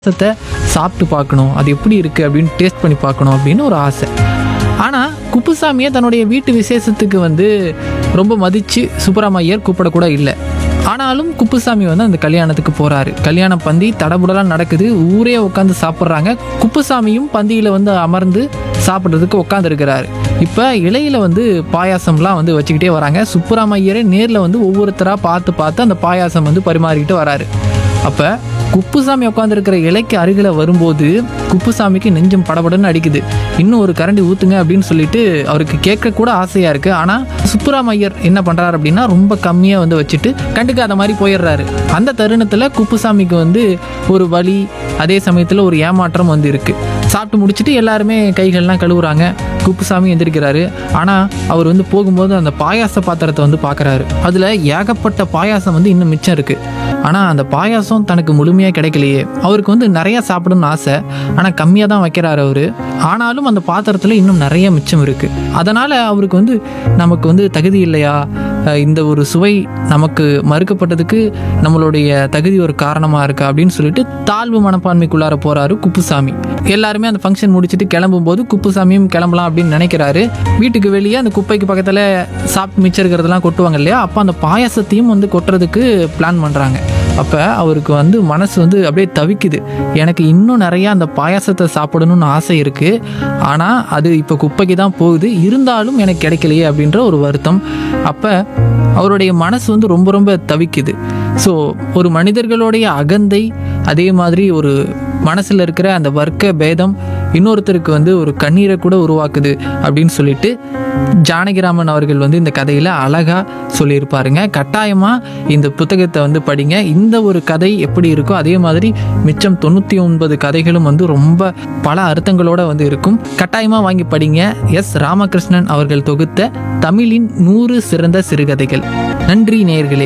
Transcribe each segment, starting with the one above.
பாயாசத்தை சாப்பிட்டு பார்க்கணும், அது எப்படி இருக்குது அப்படின்னு டேஸ்ட் பண்ணி பார்க்கணும் அப்படின்னு ஒரு ஆசை. ஆனால் குப்புசாமியை தன்னுடைய வீட்டு விசேஷத்துக்கு வந்து ரொம்ப மதித்து சுப்பராமையர் கூப்பிடக்கூட இல்லை. ஆனாலும் குப்புசாமி வந்து அந்த கல்யாணத்துக்கு போகிறாரு. கல்யாண பந்தி தடபுடலாம் நடக்குது, ஊரே உட்காந்து சாப்பிட்றாங்க. குப்புசாமியும் பந்தியில் வந்து அமர்ந்து சாப்பிட்றதுக்கு உட்காந்துருக்கிறாரு. இப்போ இலையில வந்து பாயாசம்லாம் வந்து வச்சுக்கிட்டே வராங்க. சுப்பராமையரே நேரில் வந்து ஒவ்வொருத்தராக பார்த்து அந்த பாயாசம் வந்து பரிமாறிக்கிட்டு வராரு. அப்போ குப்புசாமி உட்காந்துருக்கிற இலைக்கு அருகில் வரும்போது குப்புசாமிக்கு நெஞ்சம் படபடன்னு அடிக்குது. இன்னும் ஒரு கரண்டி ஊற்றுங்க அப்படின்னு சொல்லிட்டு அவருக்கு கேட்க கூட ஆசையாக இருக்குது. ஆனால் சுப்பராமையர் என்ன பண்ணுறாரு அப்படின்னா ரொம்ப கம்மியாக வந்து வச்சுட்டு கண்டுக்காத மாதிரி போயிடுறாரு. அந்த தருணத்தில் குப்புசாமிக்கு வந்து ஒரு வலி, அதே சமயத்தில் ஒரு ஏமாற்றம் வந்து இருக்குது. சாப்பிட்டு முடிச்சுட்டு எல்லாருமே கைகள்லாம் கழுவுறாங்க. குப்புசாமி எந்திரிக்கிறாரு. ஆனால் அவர் வந்து போகும்போது அந்த பாயாச பாத்திரத்தை வந்து பார்க்குறாரு. அதில் ஏகப்பட்ட பாயாசம் வந்து இன்னும் மிச்சம் இருக்குது. ஆனால் அந்த பாயாசம் தனக்கு முழுமையாக கிடைக்கலையே. அவருக்கு வந்து நிறையா சாப்பிடணும்னு ஆசை, ஆனால் கம்மியாக தான் வைக்கிறாரு அவர். ஆனாலும் அந்த பாத்திரத்தில் இன்னும் நிறைய மிச்சம் இருக்குது. அதனால் அவருக்கு வந்து நமக்கு வந்து தகுதி இல்லையா, இந்த ஒரு சுவை நமக்கு மறுக்கப்பட்டதுக்கு நம்மளுடைய தகுதி ஒரு காரணமாக இருக்கா அப்படின்னு சொல்லிட்டு தாழ்வு மனப்பான்மைக்குள்ளார போகிறாரு குப்புசாமி. எல்லாருமே அந்த ஃபங்க்ஷன் முடிச்சுட்டு கிளம்பும்போது குப்புசாமியும் கிளம்பலாம் அப்படின்னு நினைக்கிறாரு. வீட்டுக்கு வெளியே அந்த குப்பைக்கு பக்கத்தில் சாப்பிட்டு மிச்சம் இருக்கிறதெல்லாம் கொட்டுவாங்க இல்லையா, அப்போ அந்த பாயாசத்தையும் வந்து கொட்டுறதுக்கு பிளான் பண்ணுறாங்க. அப்போ அவருக்கு வந்து மனசு வந்து அப்படியே தவிக்குது. எனக்கு இன்னும் நிறையா அந்த பாயாசத்தை சாப்பிடணும்னு ஆசை இருக்குது, ஆனால் அது இப்போ குப்பைக்கு தான் போகுது, இருந்தாலும் எனக்கு கிடைக்கலையே அப்படின்ற ஒரு வருத்தம். அப்போ அவருடைய மனசு வந்து ரொம்ப ரொம்ப தவிக்குது. ஸோ ஒரு மனிதர்களுடைய அகந்தை, அதே மாதிரி ஒரு மனசில் இருக்கிற அந்த வர்க்க பேதம் இன்னொருத்தருக்கு வந்து ஒரு கண்ணீரை கூட உருவாக்குது அப்படின்னு சொல்லிட்டு ஜானகிராமன் அவர்கள் வந்து இந்த கதையில் அழகாக சொல்லியிருப்பாருங்க. கட்டாயமாக இந்த புத்தகத்தை வந்து படிங்க. இந்த ஒரு கதை எப்படி இருக்கோ அதே மாதிரி மிச்சம் 99 கதைகளும் வந்து ரொம்ப பல அர்த்தங்களோடு வந்து இருக்கும். கட்டாயமாக வாங்கி படிங்க. எஸ் ராமகிருஷ்ணன் அவர்கள் தொகுத்த தமிழின் 100 சிறந்த சிறுகதைகள். நன்றி நேயர்களே.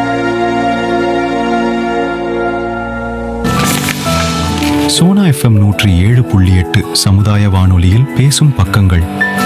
சோனா FM 107.8 சமுதாய வானொலியில் பேசும் பக்கங்கள்.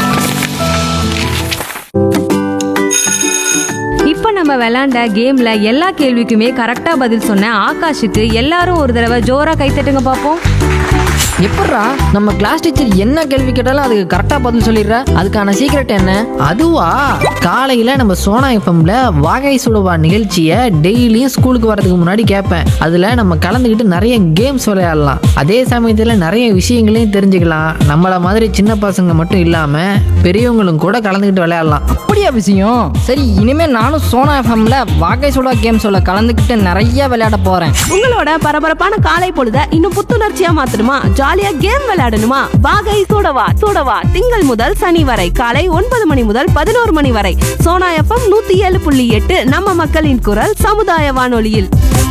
இப்ப நம்ம விளையாண்ட கேம்ல எல்லா கேள்விக்குமே கரெக்டா பதில் சொன்ன ஆகாஷுக்கு எல்லாரும் ஒரு தடவை ஜோரா கைத்தட்டுங்க பாப்போம். எப்பட்றா நம்ம கிளாஸ் டீச்சர் என்ன கேள்வி கேட்டாலும் அதுக்கு கரெக்டா பதில் சொல்லிடுற? அதுக்கான சீக்ரெட் என்ன? அதுவா, காலையில் நம்ம சோனா எஃப்எம்ல வாகை சுடுவா நிகழ்ச்சியை டெய்லியும் ஸ்கூலுக்கு வரதுக்கு முன்னாடி கேட்பேன். அதில் நம்ம கலந்துக்கிட்டு நிறைய கேம்ஸ் விளையாடலாம், அதே சமயத்தில் நிறைய விஷயங்களையும் தெரிஞ்சுக்கலாம். நம்மள மாதிரி சின்ன பசங்க மட்டும் இல்லாமல் பெரியவங்களும் கூட கலந்துக்கிட்டு விளையாடலாம். அப்படியா விஷயம்? சரி, இனிமே நானும் சோனா எஃப்எம்ல வாகை சுடா கேம்ஸோட கலந்துக்கிட்டு நிறைய விளையாட போறேன். உங்களோட பரபரப்பான காலை பொழுத இன்னும் புத்துணர்ச்சியா மாத்தணுமா, ஜாலியா கேம் விளையாடணுமா? வாகை சூடவா திங்கள் முதல் சனி வரை காலை 9 மணி முதல் 11 மணி வரை சோனா எஃப்எம் 107.8 நம்ம மக்களின் குரல் சமுதாய வானொலியில்.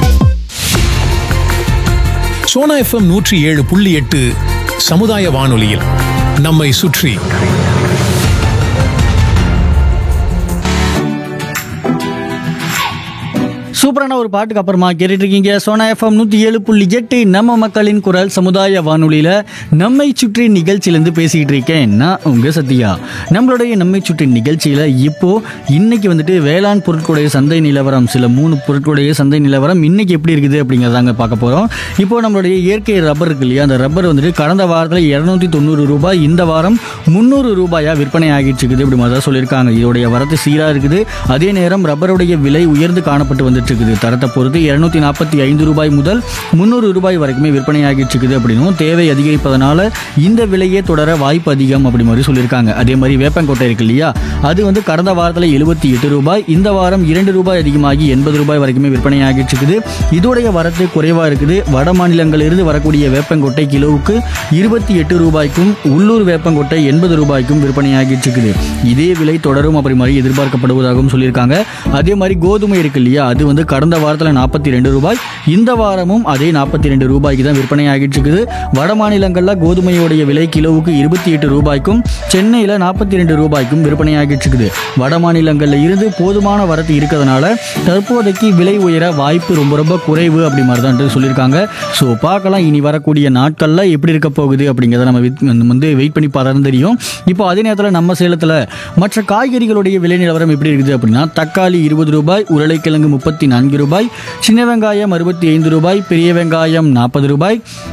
சோனா எஃப்எம் 107.8 சமுதாய வானொலியில் நம்மை சுற்றி. சூப்பரான ஒரு பாட்டுக்கு அப்புறமா கேட்டுட்டு இருக்கீங்க சோனா எஃப்எம் 107.8 நம்ம மக்களின் குரல் சமுதாய வானொலியில் நம்மை சுற்றி நிகழ்ச்சியிலேருந்து பேசிக்கிட்டு இருக்கேன் நான் உங்கள் சத்யா. நம்மளுடைய நம்மை சுற்றி நிகழ்ச்சியில் இன்னைக்கு வந்துட்டு வேளாண் பொருட்களுடைய சந்தை நிலவரம், சில 3 பொருட்களுடைய சந்தை நிலவரம் இன்னைக்கு எப்படி இருக்குது அப்படிங்கிறதாங்க பார்க்க போகிறோம். இப்போது நம்மளுடைய இயற்கை ரப்பர் இருக்கு இல்லையா, அந்த ரப்பர் வந்துட்டு கடந்த வாரத்தில் 290 ரூபாய், இந்த வாரம் 300 ரூபாயாக விற்பனை ஆகிட்டு இருக்குது அப்படி மாதிரி தான் சொல்லியிருக்காங்க. இதோடைய வரத்து சீராக இருக்குது. அதே நேரம் ரப்பருடைய விலை உயர்ந்து காணப்பட்டு வந்துட்டு இருக்குது. தரத்தை பொறுத்து 245 ரூபாய் முதல் 300 ரூபாய் வரைக்குமே விற்பனையாகிட்டு இருக்குது அப்படின்னும், தேவை அதிகரிப்பதனால இந்த விலையே தொடர வாய்ப்பு அதிகம் அப்படி மாதிரி சொல்லியிருக்காங்க. அதே மாதிரி வேப்பங்கொட்டை இருக்கு இல்லையா, அது வந்து கடந்த வாரத்தில் 78 ரூபாய், இந்த வாரம் 2 ரூபாய் அதிகமாகி 80 ரூபாய் வரைக்குமே விற்பனையாகிட்டு இருக்குது. இதோடைய வரத்து குறைவாக இருக்குது. வட மாநிலங்களிலிருந்து வரக்கூடிய வேப்பங்கொட்டை கிலோவுக்கு 28 ரூபாய்க்கும், உள்ளூர் வேப்பங்கொட்டை 80 ரூபாய்க்கும் விற்பனையாகிட்டு இருக்குது. இதே விலை தொடரும் அப்படி மாதிரி எதிர்பார்க்கப்படுவதாகவும் சொல்லியிருக்காங்க. அதே மாதிரி கோதுமை இருக்கு இல்லையா, அது வந்து கடந்த வாரத்தில் 42 ரூபாய், இந்த வாரமும் அதே 42 ரூபாய்க்கு தான் விற்பனை ஆகிட்டு இருக்குது. வட மாநிலங்களில் கோதுமையோடைய விலை கிலோவுக்கு 28 ரூபாய்க்கும், சென்னையில் 42 ரூபாய்க்கும் விற்பனை ஆகிட்டு இருக்குது. வட மாநிலங்களில் இருந்து போதுமான வரத்து இருக்கிறதுனால தற்போதைக்கு விலை உயர வாய்ப்பு ரொம்ப ரொம்ப குறைவு அப்படி மாதிரி தான் சொல்லியிருக்காங்க. ஸோ பார்க்கலாம் இனி வரக்கூடிய நாட்களில் எப்படி இருக்க போகுது அப்படிங்கிறத நம்ம வந்து வெயிட் பண்ணி பார்த்தா தெரியும். இப்போ அதே நேரத்தில் நம்ம சேலத்தில் மற்ற காய்கறிகளுடைய விலை நிலவரம் எப்படி இருக்குது அப்படின்னா, தக்காளி 20 ரூபாய், உருளைக்கிழங்கு 34 64 ரூபாய், சின்ன வெங்காயம் 65 ரூபாய், பெரிய வெங்காயம் 40 ரூபாய்,